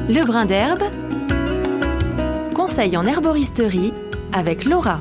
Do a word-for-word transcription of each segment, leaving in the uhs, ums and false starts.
Le brin d'herbe, conseil en herboristerie avec Laura.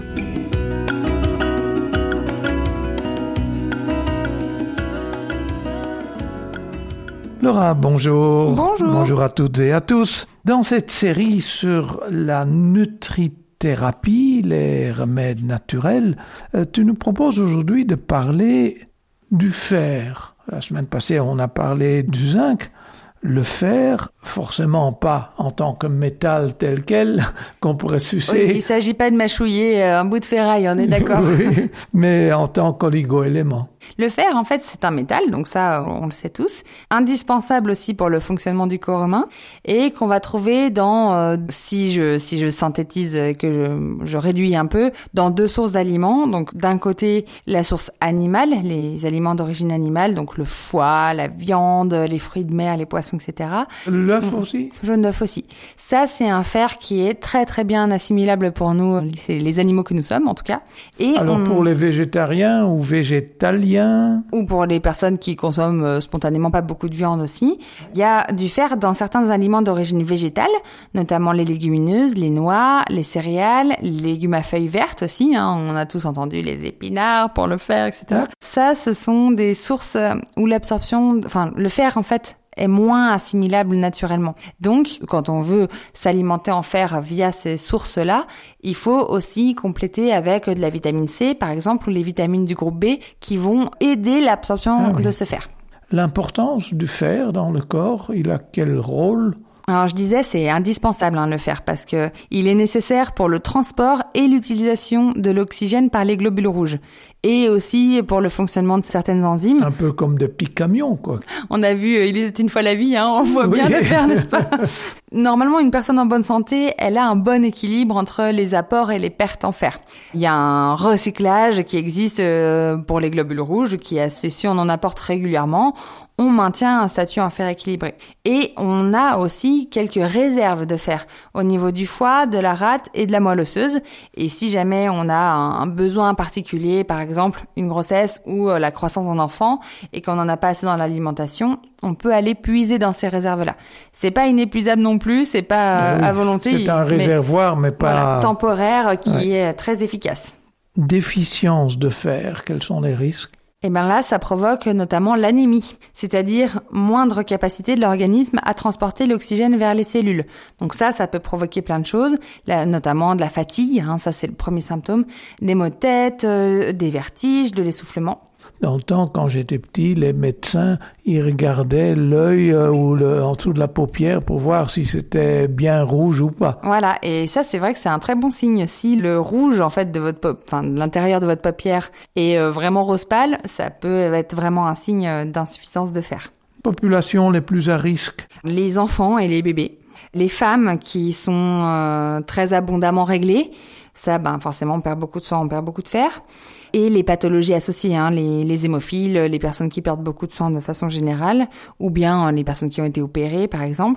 Laura, bonjour. Bonjour. Bonjour à toutes et à tous. Dans cette série sur la nutrithérapie, les remèdes naturels, tu nous proposes aujourd'hui de parler du fer. La semaine passée, on a parlé du zinc. Le fer, forcément pas en tant que métal tel quel, qu'on pourrait sucer. Oui, il ne s'agit pas de mâchouiller un bout de ferraille, on est d'accord. Oui, mais en tant qu'oligo-élément. Le fer, en fait, c'est un métal, donc ça, on le sait tous, indispensable aussi pour le fonctionnement du corps humain, et qu'on va trouver dans, euh, si je si je synthétise et que je, je réduis un peu, dans deux sources d'aliments. Donc, d'un côté, la source animale, les aliments d'origine animale, donc le foie, la viande, les fruits de mer, les poissons, et cetera. L'œuf aussi? Jaune d'œuf aussi. Ça, c'est un fer qui est très très bien assimilable pour nous, c'est les animaux que nous sommes, en tout cas. Et Alors, on... pour les végétariens ou végétaliens, ou pour les personnes qui consomment euh, spontanément pas beaucoup de viande aussi. Il y a du fer dans certains aliments d'origine végétale, notamment les légumineuses, les noix, les céréales, les légumes à feuilles vertes aussi. Hein, on a tous entendu les épinards pour le fer, et cetera. Ouais. Ça, ce sont des sources où l'absorption, enfin le fer en fait, est moins assimilable naturellement. Donc, quand on veut s'alimenter en fer via ces sources-là, il faut aussi compléter avec de la vitamine C, par exemple, ou les vitamines du groupe B qui vont aider l'absorption ah oui. de ce fer. L'importance du fer dans le corps, il a quel rôle ? Alors je disais, c'est indispensable hein, le fer parce que il est nécessaire pour le transport et l'utilisation de l'oxygène par les globules rouges et aussi pour le fonctionnement de certaines enzymes. Un peu comme des petits camions, quoi. On a vu, il était une fois la vie, hein, on voit oui. bien le fer, n'est-ce pas ? Normalement, une personne en bonne santé, elle a un bon équilibre entre les apports et les pertes en fer. Il y a un recyclage qui existe pour les globules rouges, qui est si on en apporte régulièrement, on maintient un statut en fer équilibré. Et on a aussi quelques réserves de fer au niveau du foie, de la rate et de la moelle osseuse. Et si jamais on a un besoin particulier, par exemple une grossesse ou la croissance d'un enfant, et qu'on n'en a pas assez dans l'alimentation, on peut aller puiser dans ces réserves-là. C'est pas inépuisable non plus, c'est pas oui, à volonté. C'est un réservoir, mais, mais pas... Voilà, temporaire, qui ouais. est très efficace. Déficience de fer, quels sont les risques ? Et bien là, ça provoque notamment l'anémie, c'est-à-dire moindre capacité de l'organisme à transporter l'oxygène vers les cellules. Donc ça, ça peut provoquer plein de choses, là, notamment de la fatigue, hein, ça c'est le premier symptôme, des maux de tête, euh, des vertiges, de l'essoufflement. Dans le temps, quand j'étais petit, les médecins, ils regardaient l'œil euh, ou le, en dessous de la paupière pour voir si c'était bien rouge ou pas. Voilà, et ça, c'est vrai que c'est un très bon signe. Si le rouge, en fait, de votre, pop... enfin, de l'intérieur de votre paupière est euh, vraiment rose pâle, ça peut être vraiment un signe d'insuffisance de fer. Population les plus à risque. Les enfants et les bébés. Les femmes qui sont euh, très abondamment réglées, ça, ben, forcément, on perd beaucoup de sang, on perd beaucoup de fer. Et les pathologies associées, hein, les, les hémophiles, les personnes qui perdent beaucoup de sang de façon générale, ou bien les personnes qui ont été opérées, par exemple,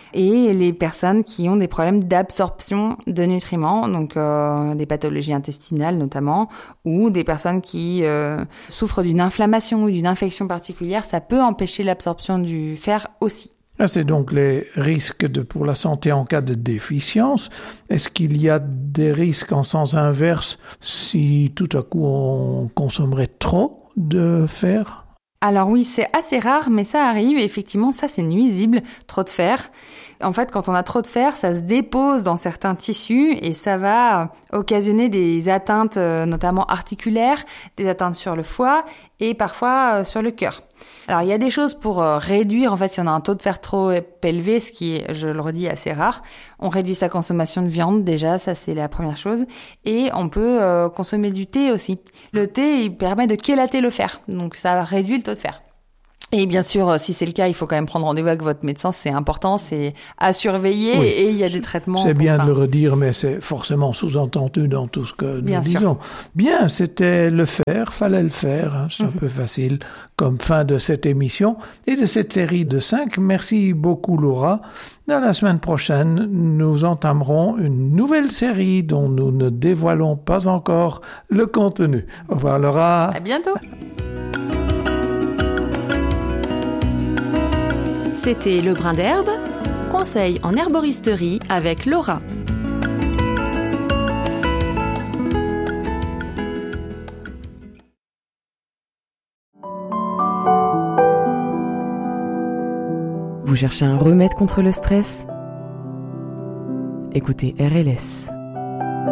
et les personnes qui ont des problèmes d'absorption de nutriments, donc euh, des pathologies intestinales notamment, ou des personnes qui euh, souffrent d'une inflammation ou d'une infection particulière, ça peut empêcher l'absorption du fer aussi. Là, c'est donc les risques de, pour la santé en cas de déficience. Est-ce qu'il y a des risques en sens inverse si tout à coup on consommerait trop de fer ? Alors oui, c'est assez rare, mais ça arrive. Et effectivement, ça, c'est nuisible, trop de fer. En fait, quand on a trop de fer, ça se dépose dans certains tissus et ça va occasionner des atteintes, notamment articulaires, des atteintes sur le foie et parfois sur le cœur. Alors, il y a des choses pour réduire, en fait, si on a un taux de fer trop élevé, ce qui est, je le redis, assez rare. On réduit sa consommation de viande, déjà, ça c'est la première chose. Et on peut euh, consommer du thé aussi. Le thé, il permet de chélater le fer, donc ça réduit le taux de fer. Et bien sûr, si c'est le cas, il faut quand même prendre rendez-vous avec votre médecin, c'est important, c'est à surveiller oui. Et il y a des traitements. C'est bien ça. de le redire, mais c'est forcément sous-entendu dans tout ce que bien nous disons. Sûr. Bien, c'était le faire, fallait le faire, hein, c'est mm-hmm. un peu facile comme fin de cette émission et de cette série de cinq. Merci beaucoup Laura. Dans la semaine prochaine, nous entamerons une nouvelle série dont nous ne dévoilons pas encore le contenu. Au revoir Laura. À bientôt. C'était Le Brin d'herbe, Conseil en herboristerie avec Laura. Vous cherchez un remède contre le stress ? Écoutez R L S.